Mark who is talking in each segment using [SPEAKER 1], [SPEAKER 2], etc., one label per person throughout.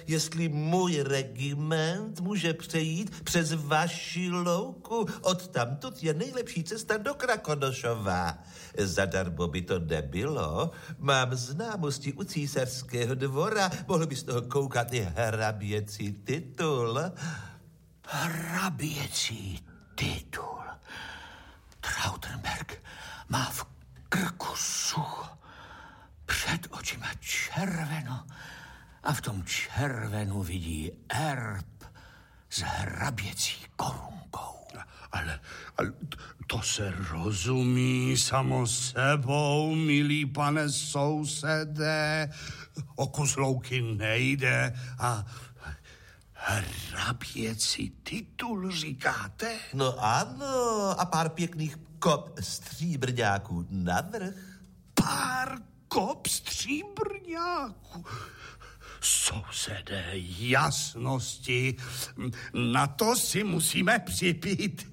[SPEAKER 1] jestli můj regiment může přejít přes vaši louku. Odtamtud je nejlepší cesta do Krakonošova. Zadarmo by to nebylo. Mám známosti u císařského dvora. Mohl by z toho koukat i hraběcí titul.
[SPEAKER 2] Hraběcí titul. Trautenberg má v krku sucho, před očima červeno a v tom červenu vidí erb s hraběcí korunkou.
[SPEAKER 3] Ale to se rozumí samo sebou, milý pane sousede. O kus louky nejde a hraběcí titul říkáte?
[SPEAKER 1] No ano, a pár pěkných kop stříbrňáků navrch.
[SPEAKER 3] Pár kop stříbrňáků. Sousedé, jasnosti, na to si musíme připít.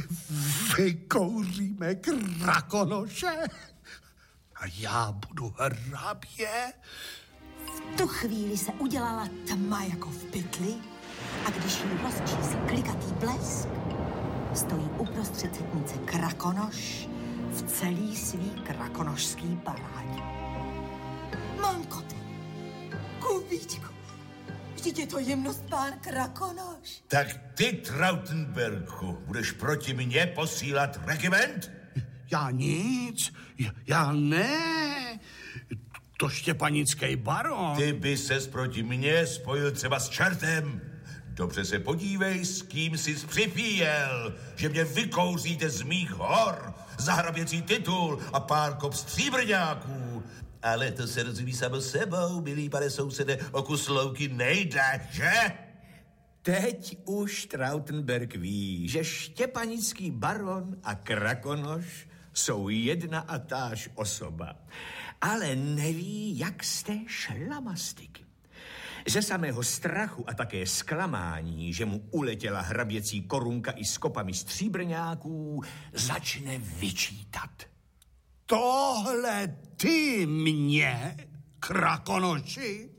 [SPEAKER 3] Vykouříme Krakonoše a já budu hrabě.
[SPEAKER 4] V tu chvíli se udělala tma jako v pytli a když jí rozčísl klikatý blesk, stojí uprostřed setnice Krakonoš v celý svý krakonošský parádě. Mamkote, Kubíčku, vždyť je to jemnost pán Krakonoš.
[SPEAKER 5] Tak ty, Trautenbergu, budeš proti mně posílat regiment?
[SPEAKER 3] Já nic, já ne. To štěpanický baron.
[SPEAKER 5] Ty by ses proti mně spojil třeba s čertem. Dobře se podívej, s kým jsi připíjel, že mě vykouříte z mých hor za hraběcí titul a pár kop stříbrňáků.
[SPEAKER 1] Ale to se rozumí samo sebou, milý pane sousede, o kus louky nejde, že?
[SPEAKER 2] Teď už Trautenberg ví, že štěpanický baron a Krakonoš jsou jedna a táž osoba, ale neví, jak z té šlamastiky. Ze samého strachu a také zklamání, že mu uletěla hraběcí korunka i s kopami stříbrňáků, začne vyčítat.
[SPEAKER 3] Tohle ty mě, Krakonoši?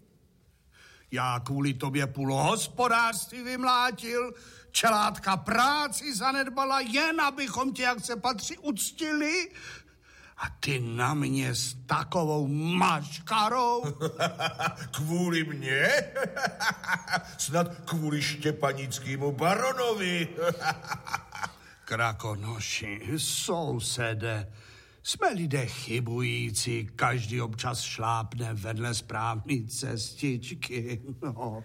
[SPEAKER 3] Já kvůli tobě půl hospodářství vymlátil, čelátka práci zanedbala, jen abychom tě, jak se patří, uctili. A ty na mě s takovou maškarou?
[SPEAKER 5] Kvůli mně? Snad kvůli štěpanickému baronovi.
[SPEAKER 3] Krakonoši, sousede, jsme lidé chybující, každý občas šlápne vedle správné cestičky. No.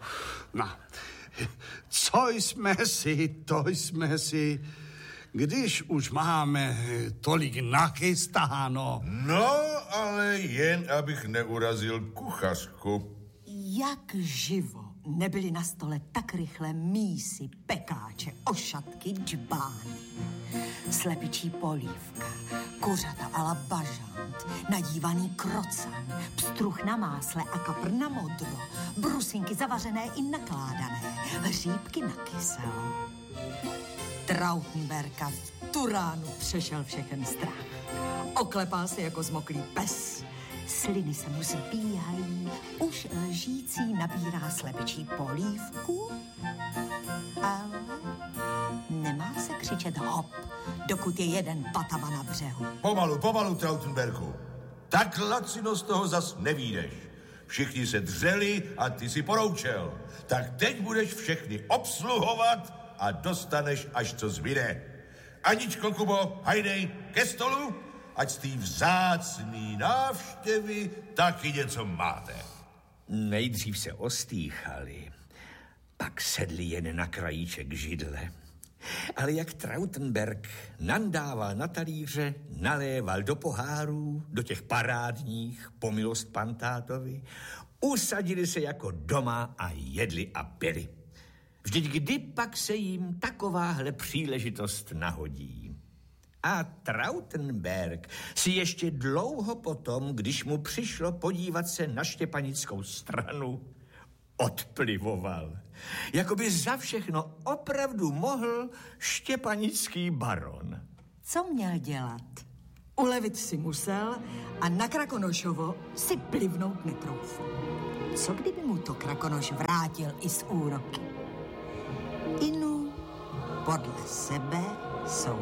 [SPEAKER 3] Co jsme si, to jsme si, když už máme tolik nachystáno.
[SPEAKER 5] No, ale jen abych neurazil kuchařku.
[SPEAKER 4] Jak živo nebyly na stole tak rychle mísy, pekáče, ošatky, džbány, slepičí polívka, kuřata a la bažant, nadívaný krocan, pstruh na másle a kapr na modro, brusinky zavařené i nakládané, hříbky na kyselo. Trautenberga v tu ránu přešel všechen strach. Oklepal se jako zmoklý pes. Sliny se mu zbíhají, už lžící nabírá slepičí polívku, ale nemá se křičet hop, dokud je jeden pataba na břehu.
[SPEAKER 5] Pomalu, Trautenbergu. Tak lacino z toho zas nevídeš. Všichni se dřeli a ty si poroučel. Tak teď budeš všechny obsluhovat a dostaneš, až co zbyde. Aničko, Kubo, hajdej ke stolu, ať z té vzácný návštěvy taky něco máte.
[SPEAKER 2] Nejdřív se ostýchali, pak sedli jen na krajíček židle. Ale jak Trautenberg nandával na talíře, naléval do pohárů, do těch parádních, po milost pantátovi, usadili se jako doma a jedli a pili. Vždyť kdy pak se jim takováhle příležitost nahodí. A Trautenberg si ještě dlouho potom, když mu přišlo podívat se na štěpanickou stranu, odplivoval. Jakoby za všechno opravdu mohl štěpanický baron.
[SPEAKER 4] Co měl dělat? Ulevit si musel a na Krakonošovo si plivnout netroufl. co kdyby mu to Krakonoš vrátil i s úroky? Inu podle sebe jsou